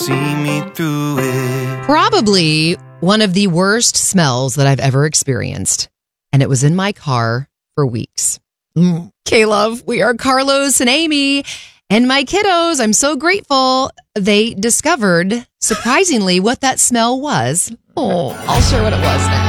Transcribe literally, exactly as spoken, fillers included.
see me through it. Probably one of the worst smells that I've ever experienced. And it was in my car for weeks. Mm. K-Love, we are Carlos and Amy and my kiddos. I'm so grateful they discovered, surprisingly, what that smell was. Oh, I'll share what it was now.